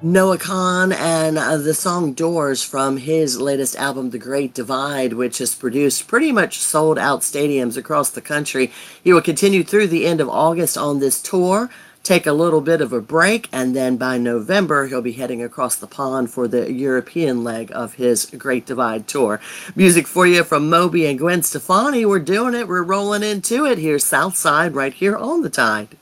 Noah Kahn and the song Doors from his latest album, The Great Divide, which has produced pretty much sold out stadiums across the country. He will continue through the end of August on this tour, take a little bit of a break, and then by November, he'll be heading across the pond for the European leg of his Great Divide tour. Music for you from Moby and Gwen Stefani. We're doing it, we're rolling into it. Here's Southside right here on The Tide.